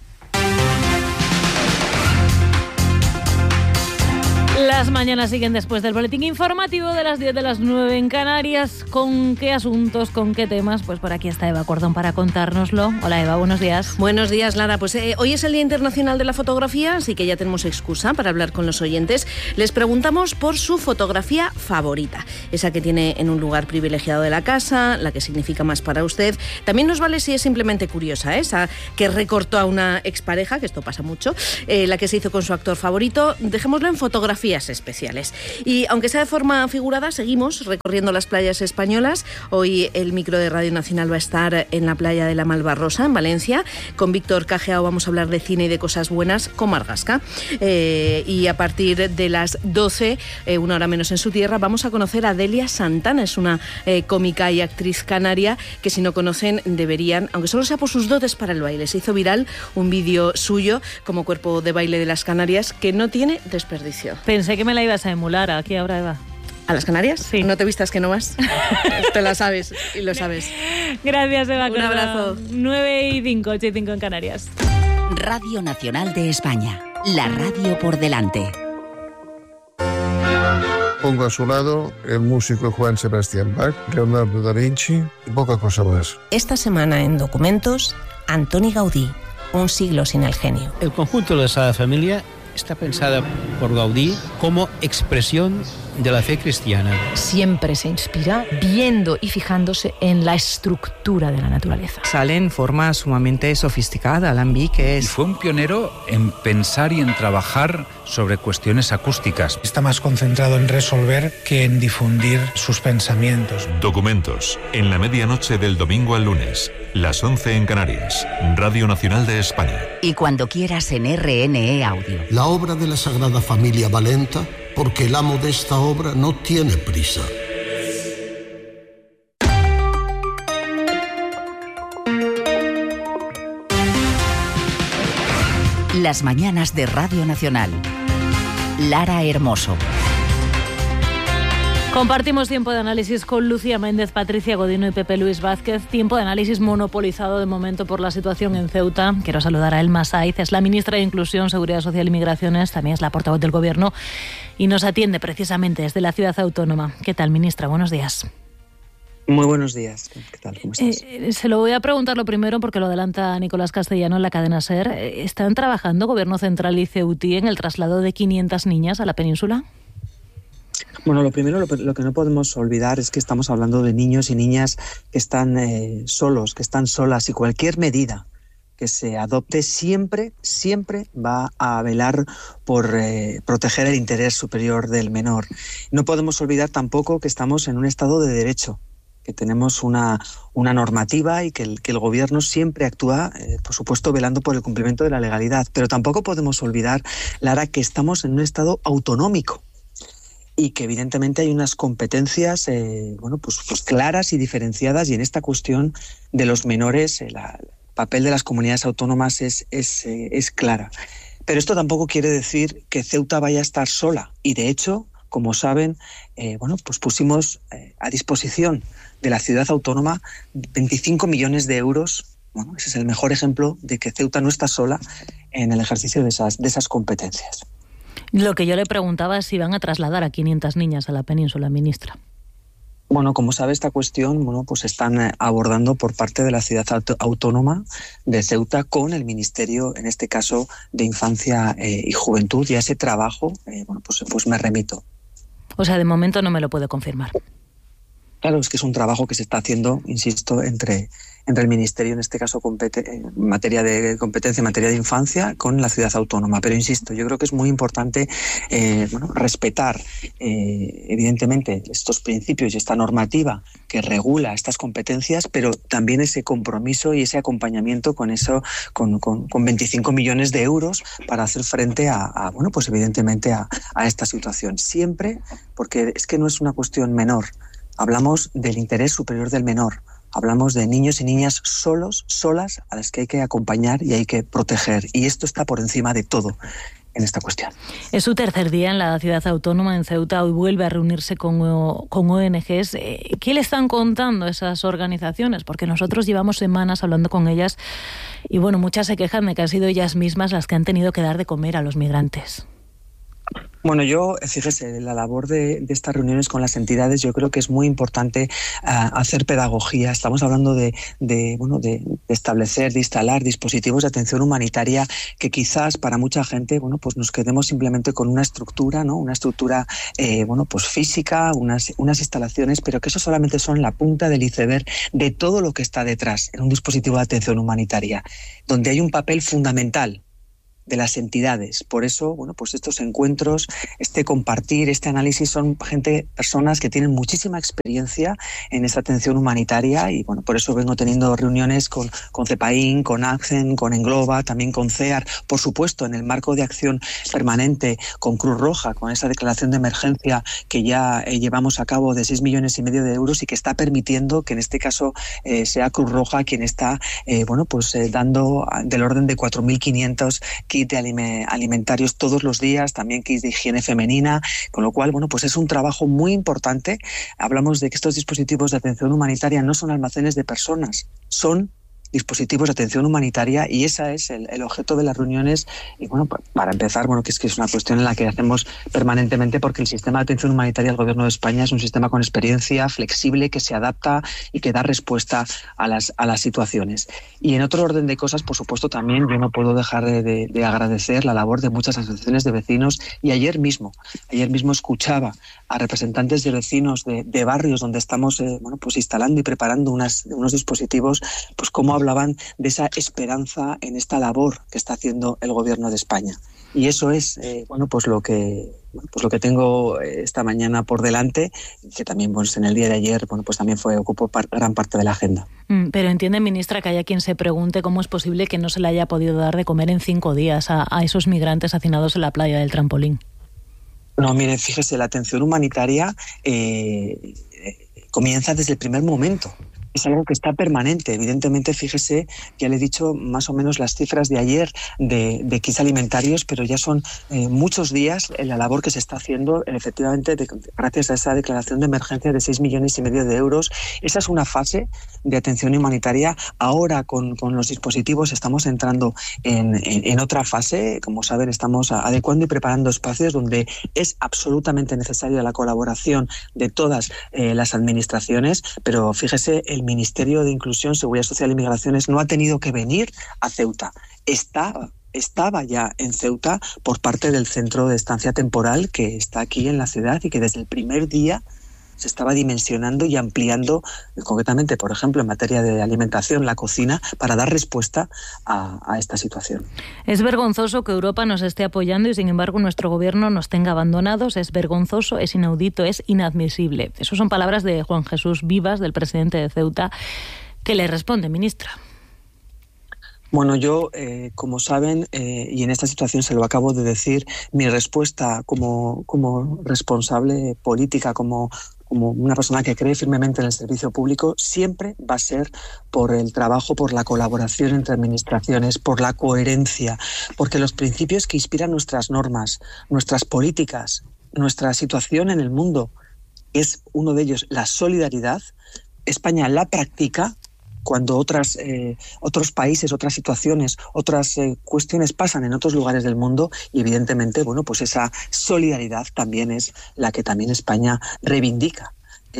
A: Las mañanas siguen después del boletín informativo de las 10 de las 9 en Canarias. ¿Con qué asuntos, con qué temas? Pues por aquí está Eva Cordón para contárnoslo. Hola Eva, buenos días.
M: Buenos días, Lara. Pues hoy es el Día Internacional de la Fotografía, así que ya tenemos excusa para hablar con los oyentes. Les preguntamos por su fotografía favorita, esa que tiene en un lugar privilegiado de la casa, la que significa más para usted. También nos vale si es simplemente curiosa, esa que recortó a una expareja, que esto pasa mucho, la que se hizo con su actor favorito. Dejémoslo en fotografías más especiales. Y aunque sea de forma figurada, seguimos recorriendo las playas españolas. Hoy el micro de Radio Nacional va a estar en la playa de la Malvarrosa, en Valencia. Con Víctor Cajeao vamos a hablar de cine y de cosas buenas con Margasca. Y a partir de las 12, una hora menos en su tierra, vamos a conocer a Delia Santana. Es una cómica y actriz canaria que, si no conocen, deberían, aunque solo sea por sus dotes para el baile. Se hizo viral un vídeo suyo como cuerpo de baile de las Canarias que no tiene desperdicio.
A: Pensé que me la ibas a emular. ¿A qué hora, Eva?
M: ¿A las Canarias?
A: Sí.
M: ¿No te vistas que no vas? Te la sabes y lo sabes.
A: Gracias, Eva.
M: Un abrazo.
A: 9:05, 8:05 en Canarias.
B: Radio Nacional de España. La radio por delante.
N: Pongo a su lado el músico Juan Sebastián Bach, Leonardo da Vinci y poca cosa más.
O: Esta semana en Documentos, Antoni Gaudí, un siglo sin el genio.
P: El conjunto de la Sagrada Familia está pensada por Gaudí como expresión de la fe cristiana.
Q: Siempre se inspira viendo y fijándose en la estructura de la naturaleza.
R: Sale en forma sumamente sofisticada, alambiques.
S: Y fue un pionero en pensar y en trabajar sobre cuestiones acústicas.
T: Está más concentrado en resolver que en difundir sus pensamientos.
U: Documentos, en la medianoche del domingo al lunes, las 11 en Canarias, Radio Nacional de España.
B: Y cuando quieras en RNE Audio.
V: La obra de la Sagrada Familia va lenta porque el amo de esta obra no tiene prisa.
B: Las mañanas de Radio Nacional. Lara Hermoso.
A: Compartimos tiempo de análisis con Lucía Méndez, Patricia Godino y Pepe Luis Vázquez. Tiempo de análisis monopolizado de momento por la situación en Ceuta. Quiero saludar a Elma Saiz, es la ministra de Inclusión, Seguridad Social y Migraciones, también es la portavoz del Gobierno y nos atiende precisamente desde la ciudad autónoma. ¿Qué tal, ministra? Buenos días.
W: Muy buenos días. ¿Qué tal? ¿Cómo estás?
A: Se lo voy a preguntar lo primero porque lo adelanta Nicolás Castellano en la cadena SER. ¿Están trabajando Gobierno Central y Ceutí en el traslado de 500 niñas a la península?
W: Bueno, lo primero, lo que no podemos olvidar es que estamos hablando de niños y niñas que están solos, que están solas, y cualquier medida que se adopte siempre va a velar por proteger el interés superior del menor. No podemos olvidar tampoco que estamos en un Estado de Derecho, que tenemos una normativa y que el Gobierno siempre actúa, por supuesto, velando por el cumplimiento de la legalidad. Pero tampoco podemos olvidar, Lara, que estamos en un Estado autonómico y que evidentemente hay unas competencias pues claras y diferenciadas, y en esta cuestión de los menores el papel de las comunidades autónomas es clara. Pero esto tampoco quiere decir que Ceuta vaya a estar sola, y de hecho, como saben, pues pusimos a disposición de la ciudad autónoma 25 millones de euros. Bueno, ese es el mejor ejemplo de que Ceuta no está sola en el ejercicio de esas competencias.
A: Lo que yo le preguntaba es si van a trasladar a 500 niñas a la península, ministra.
W: Bueno, como sabe, esta cuestión pues están abordando por parte de la ciudad autónoma de Ceuta con el Ministerio, en este caso, de Infancia y Juventud, y a ese trabajo pues me remito.
A: O sea, de momento no me lo puede confirmar.
W: Claro, es que es un trabajo que se está haciendo, insisto, entre el Ministerio, en este caso en materia de competencia, en materia de infancia, con la ciudad autónoma. Pero insisto, yo creo que es muy importante respetar evidentemente estos principios y esta normativa que regula estas competencias, pero también ese compromiso y ese acompañamiento con 25 millones de euros para hacer frente pues evidentemente a esta situación. Siempre, porque es que no es una cuestión menor. Hablamos del interés superior del menor. Hablamos de niños y niñas solas, a las que hay que acompañar y hay que proteger. Y esto está por encima de todo en esta cuestión.
A: Es su tercer día en la ciudad autónoma, en Ceuta. Hoy vuelve a reunirse con ONGs. ¿Qué le están contando esas organizaciones? Porque nosotros llevamos semanas hablando con ellas y muchas se quejan de que han sido ellas mismas las que han tenido que dar de comer a los migrantes.
W: Bueno, fíjese, la labor de estas reuniones con las entidades, yo creo que es muy importante hacer pedagogía. Estamos hablando de establecer, de instalar dispositivos de atención humanitaria que quizás para mucha gente, pues nos quedemos simplemente con una estructura, ¿no? Una estructura, pues física, unas instalaciones, pero que eso solamente son la punta del iceberg de todo lo que está detrás en un dispositivo de atención humanitaria, donde hay un papel fundamental de las entidades. Por eso, bueno, pues estos encuentros, este compartir, este análisis son personas que tienen muchísima experiencia en esta atención humanitaria y, bueno, por eso vengo teniendo reuniones con CEPAIN, con ACCEN, con Engloba, también con CEAR, por supuesto, en el marco de acción permanente con Cruz Roja, con esa declaración de emergencia que ya llevamos a cabo de 6,5 millones de euros y que está permitiendo que en este caso sea Cruz Roja quien está dando del orden de 4.500 kits alimentarios todos los días, también kits de higiene femenina, con lo cual, bueno, pues es un trabajo muy importante. Hablamos de que estos dispositivos de atención humanitaria no son almacenes de personas, son dispositivos de atención humanitaria y ese es el objeto de las reuniones. Y bueno, para empezar, bueno, que es una cuestión en la que hacemos permanentemente, porque el sistema de atención humanitaria del Gobierno de España es un sistema con experiencia, flexible, que se adapta y que da respuesta a las situaciones. Y en otro orden de cosas, por supuesto, también yo no puedo dejar de agradecer la labor de muchas asociaciones de vecinos, y ayer mismo escuchaba a representantes de vecinos de barrios donde estamos instalando y preparando unos dispositivos, pues cómo hablaban de esa esperanza en esta labor que está haciendo el Gobierno de España. Y eso es lo que tengo esta mañana por delante, que también en el día de ayer también ocupó gran parte de la agenda.
A: Pero entiende, ministra, que haya quien se pregunte cómo es posible que no se le haya podido dar de comer en 5 días a esos migrantes hacinados en la playa del Trampolín.
W: No, mire, fíjese, la atención humanitaria comienza desde el primer momento. Es algo que está permanente. Evidentemente, fíjese, ya le he dicho más o menos las cifras de ayer de kits alimentarios, pero ya son muchos días en la labor que se está haciendo, efectivamente, gracias a esa declaración de emergencia de 6,5 millones de euros. Esa es una fase de atención humanitaria. Ahora, con los dispositivos, estamos entrando en otra fase. Como saben, estamos adecuando y preparando espacios donde es absolutamente necesaria la colaboración de todas las administraciones, pero fíjese, el Ministerio de Inclusión, Seguridad Social y Migraciones no ha tenido que venir a Ceuta. Estaba ya en Ceuta por parte del centro de estancia temporal que está aquí en la ciudad y que desde el primer día se estaba dimensionando y ampliando, concretamente, por ejemplo, en materia de alimentación, la cocina, para dar respuesta a esta situación.
A: Es vergonzoso que Europa nos esté apoyando y, sin embargo, nuestro gobierno nos tenga abandonados. Es vergonzoso, es inaudito, es inadmisible. Esas son palabras de Juan Jesús Vivas, del presidente de Ceuta. ¿Qué le responde, ministra?
W: Bueno, yo, como saben, y en esta situación se lo acabo de decir, mi respuesta como responsable política, como una persona que cree firmemente en el servicio público, siempre va a ser por el trabajo, por la colaboración entre administraciones, por la coherencia, porque los principios que inspiran nuestras normas, nuestras políticas, nuestra situación en el mundo, es uno de ellos, la solidaridad. España la practica cuando otros países, otras situaciones, otras cuestiones pasan en otros lugares del mundo, y evidentemente, pues esa solidaridad también es la que también España reivindica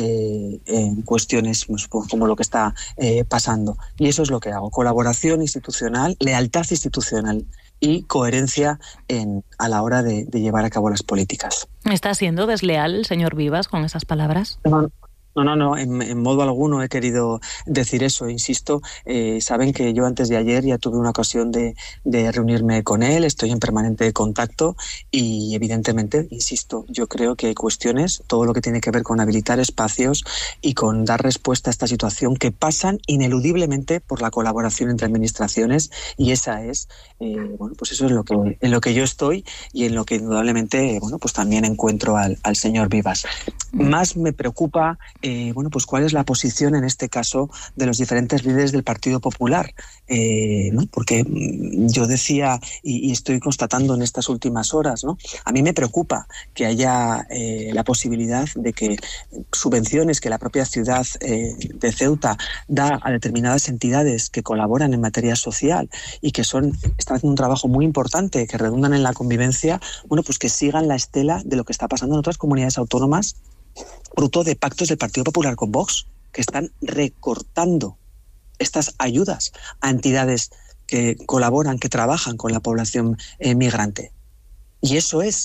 W: en cuestiones como lo que está pasando. Y eso es lo que hago: colaboración institucional, lealtad institucional y coherencia a la hora de llevar a cabo las políticas.
A: ¿Está siendo desleal el señor Vivas con esas palabras?
W: No, en modo alguno he querido decir eso, insisto. Saben que yo antes de ayer ya tuve una ocasión de reunirme con él, estoy en permanente contacto y evidentemente, insisto, yo creo que hay cuestiones, todo lo que tiene que ver con habilitar espacios y con dar respuesta a esta situación, que pasan ineludiblemente por la colaboración entre administraciones, y esa es, eso es en lo que yo estoy y en lo que indudablemente, también encuentro al señor Vivas. Más me preocupa cuál es la posición en este caso de los diferentes líderes del Partido Popular, porque yo decía y estoy constatando en estas últimas horas, a mí me preocupa que haya la posibilidad de que subvenciones que la propia ciudad de Ceuta da a determinadas entidades que colaboran en materia social y que están haciendo un trabajo muy importante, que redundan en la convivencia, que sigan la estela de lo que está pasando en otras comunidades autónomas, fruto de pactos del Partido Popular con Vox, que están recortando estas ayudas a entidades que colaboran, que trabajan con la población migrante. Y eso es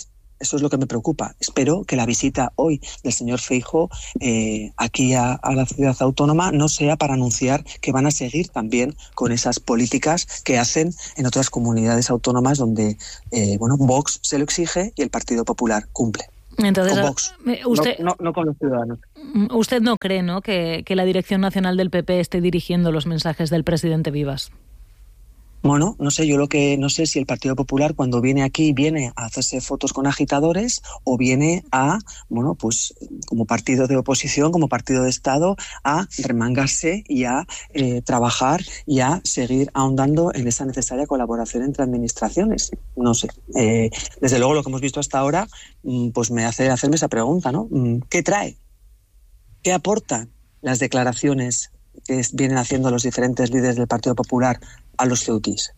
W: Eso es lo que me preocupa. Espero que la visita hoy del señor Feijóo aquí a la ciudad autónoma no sea para anunciar que van a seguir también con esas políticas que hacen en otras comunidades autónomas donde Vox se lo exige y el Partido Popular cumple.
A: Entonces,
W: con Vox,
A: usted,
W: no con los ciudadanos.
A: ¿Usted no cree, ¿no?, que la Dirección Nacional del PP esté dirigiendo los mensajes del presidente Vivas?
W: Bueno, no sé, no sé si el Partido Popular cuando viene aquí viene a hacerse fotos con agitadores o viene a, pues como partido de oposición, como partido de Estado, a remangarse y a trabajar y a seguir ahondando en esa necesaria colaboración entre administraciones. No sé. Desde luego lo que hemos visto hasta ahora pues me hace hacerme esa pregunta, ¿no? ¿Qué trae? ¿Qué aportan las declaraciones que vienen haciendo los diferentes líderes del Partido Popular a los ceutíes?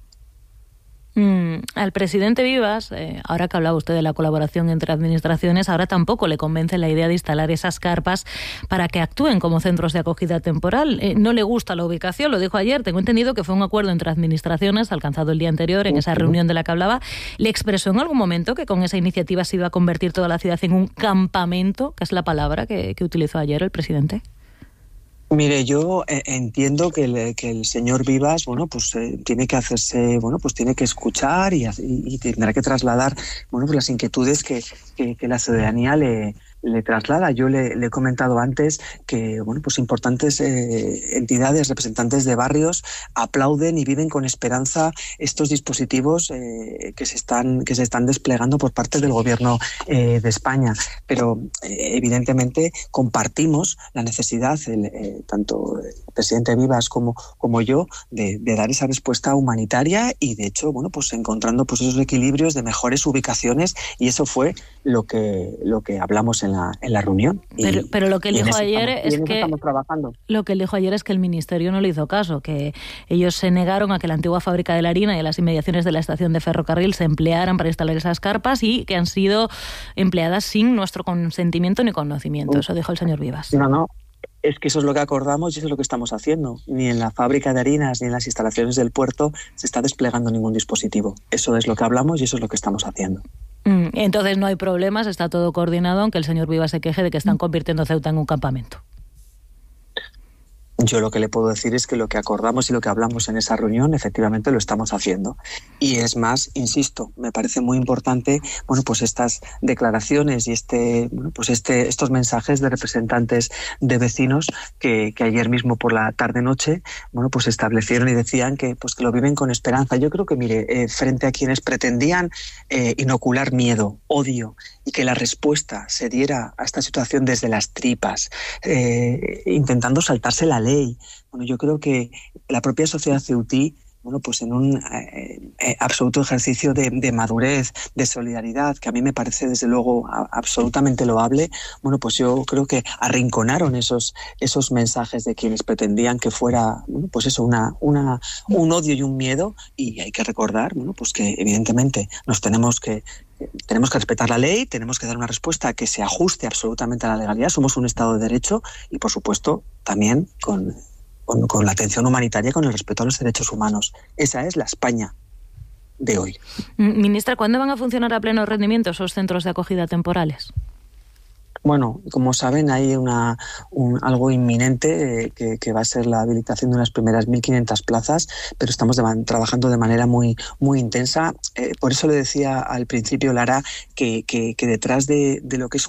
A: Al presidente Vivas, ahora que hablaba usted de la colaboración entre administraciones, ahora tampoco le convence la idea de instalar esas carpas para que actúen como centros de acogida temporal. No le gusta la ubicación, lo dijo ayer. Tengo entendido que fue un acuerdo entre administraciones alcanzado el día anterior en esa reunión de la que hablaba. ¿Le expresó en algún momento que con esa iniciativa se iba a convertir toda la ciudad en un campamento, que es la palabra que utilizó ayer el presidente?
W: Mire, yo entiendo que el señor Vivas, tiene que hacerse, tiene que escuchar y tendrá que trasladar, las inquietudes que la ciudadanía le traslada. Yo le he comentado antes que, importantes entidades, representantes de barrios aplauden y viven con esperanza estos dispositivos que se están desplegando por parte del Gobierno de España. Pero evidentemente compartimos la necesidad, tanto el presidente Vivas como yo, de dar esa respuesta humanitaria y de hecho, encontrando esos equilibrios de mejores ubicaciones, y eso fue lo que hablamos en la reunión.
A: Pero lo que él dijo ayer es que
W: estamos trabajando.
A: Lo que él dijo ayer es que el ministerio no le hizo caso, que ellos se negaron a que la antigua fábrica de la harina y a las inmediaciones de la estación de ferrocarril se emplearan para instalar esas carpas y que han sido empleadas sin nuestro consentimiento ni conocimiento. Eso dijo el señor Vivas.
W: No. Es que eso es lo que acordamos y eso es lo que estamos haciendo. Ni en la fábrica de harinas ni en las instalaciones del puerto se está desplegando ningún dispositivo. Eso es lo que hablamos y eso es lo que estamos haciendo.
A: Entonces no hay problemas, está todo coordinado, aunque el señor Vivas se queje de que están convirtiendo Ceuta en un campamento.
W: Yo lo que le puedo decir es que lo que acordamos y lo que hablamos en esa reunión efectivamente lo estamos haciendo. Y es más, insisto, me parece muy importante estas declaraciones y estos mensajes de representantes de vecinos que ayer mismo por la tarde-noche establecieron y decían que lo viven con esperanza. Yo creo que, mire, frente a quienes pretendían inocular miedo, odio y que la respuesta se diera a esta situación desde las tripas, intentando saltarse la ley. Yo creo que la propia sociedad ceutí, en un absoluto ejercicio de madurez, de solidaridad, que a mí me parece desde luego absolutamente loable, yo creo que arrinconaron esos mensajes de quienes pretendían que fuera, un odio y un miedo, y hay que recordar, que evidentemente tenemos que respetar la ley, tenemos que dar una respuesta que se ajuste absolutamente a la legalidad. Somos un Estado de Derecho y, por supuesto, también con la atención humanitaria, con el respeto a los derechos humanos. Esa es la España de hoy.
A: Ministra, ¿cuándo van a funcionar a pleno rendimiento esos centros de acogida temporales?
W: Bueno, como saben, hay algo inminente que va a ser la habilitación de unas primeras 1.500 plazas, pero estamos trabajando de manera muy, muy intensa. Por eso le decía al principio, Lara, que detrás de lo que es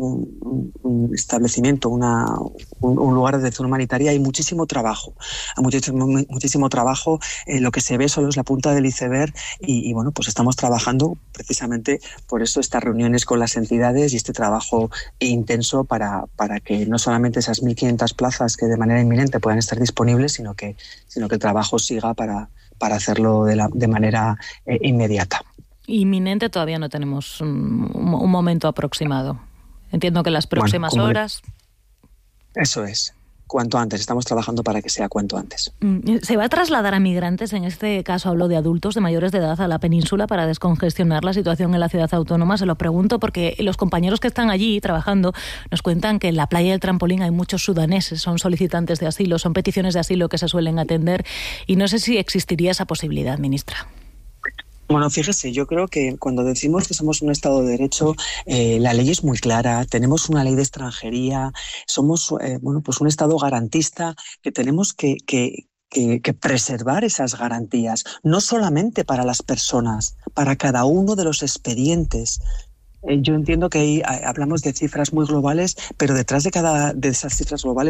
W: un establecimiento, un lugar de atención humanitaria, hay muchísimo trabajo. Muchísimo trabajo. Lo que se ve solo es la punta del iceberg y estamos trabajando precisamente por eso estas reuniones con las entidades y este trabajo intenso para que no solamente esas 1.500 plazas que de manera inminente puedan estar disponibles, sino que el trabajo siga para hacerlo de manera inmediata.
A: Inminente todavía no tenemos un momento aproximado. Entiendo que las próximas horas.
W: Eso es. Cuanto antes, estamos trabajando para que sea cuanto antes.
A: ¿Se va a trasladar a migrantes, en este caso hablo de adultos de mayores de edad, a la península para descongestionar la situación en la ciudad autónoma? Se lo pregunto porque los compañeros que están allí trabajando nos cuentan que en la playa del Trampolín hay muchos sudaneses, son solicitantes de asilo, son peticiones de asilo que se suelen atender y no sé si existiría esa posibilidad, ministra.
W: Bueno, fíjese, yo creo que cuando decimos que somos un Estado de Derecho, la ley es muy clara, tenemos una ley de extranjería, somos pues un Estado garantista que tenemos que preservar esas garantías, no solamente para las personas, para cada uno de los expedientes. Yo entiendo que ahí hablamos de cifras muy globales, pero detrás de esas cifras globales